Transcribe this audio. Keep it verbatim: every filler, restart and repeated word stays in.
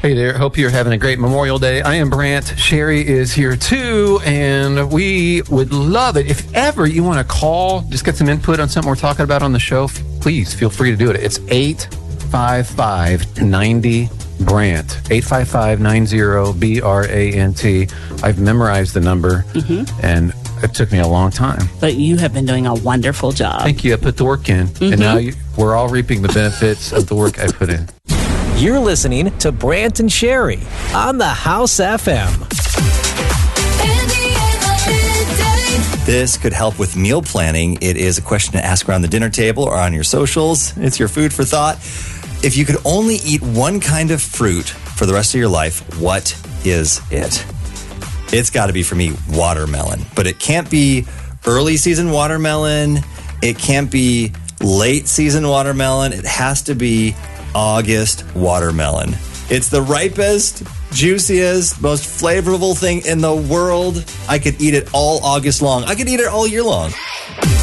Hey there. Hope you're having a great Memorial Day. I am Brant. Sherry is here too, and we would love it. If ever you want to call, just get some input on something we're talking about on the show, please feel free to do it. It's eight five five, nine zero, Brant. eight five five, nine zero, B R A N T. I've memorized the number, mm-hmm. and it took me a long time. But you have been doing a wonderful job. Thank you. I put the work in, mm-hmm. and now you, we're all reaping the benefits of the work I put in. You're listening to Brant and Sherry on the House F M. This could help with meal planning. It is a question to ask around the dinner table or on your socials. It's your food for thought. If you could only eat one kind of fruit for the rest of your life, what is it? It's got to be, for me, watermelon. But it can't be early season watermelon. It can't be late season watermelon. It has to be August watermelon. It's the ripest, juiciest, most flavorful thing in the world. I could eat it all August long. I could eat it all year long.